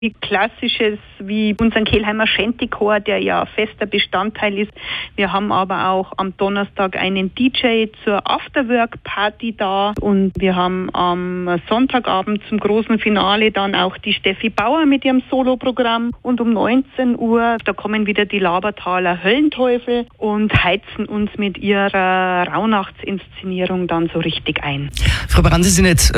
Wie Klassisches wie unseren Kelheimer Shantychor, der ja fester Bestandteil ist. Wir haben aber auch am Donnerstag einen DJ zur Afterwork-Party da und wir haben am Sonntagabend zum großen Finale dann auch die Steffi Bauer mit ihrem Soloprogramm und um 19 Uhr, da kommen wieder die Labertaler Höllenteufel und heizen uns mit ihrer Rauhnachts-Inszenierung dann so richtig ein. Frau Baran, Sie sind jetzt